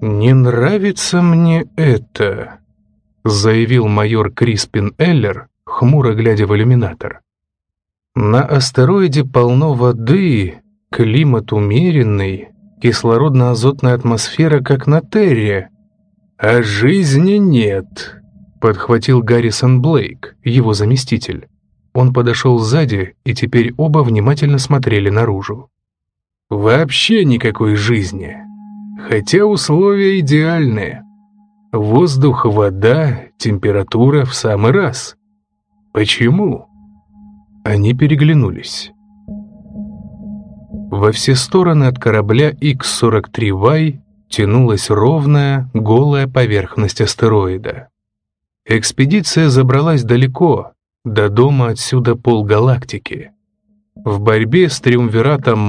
«Не нравится мне это», — заявил майор Криспин Эллер, хмуро глядя в иллюминатор. «На астероиде полно воды, климат умеренный, кислородно-азотная атмосфера, как на Терре, а жизни нет», — подхватил Гаррисон Блейк, его заместитель. Он подошел сзади, и теперь оба внимательно смотрели наружу. «Вообще никакой жизни, хотя условия идеальные. Воздух, вода, температура в самый раз. Почему?» Они переглянулись. Во все стороны от корабля X-43Y тянулась ровная, голая поверхность астероида. Экспедиция забралась далеко, до дома отсюда полгалактики. В борьбе с триумвиратом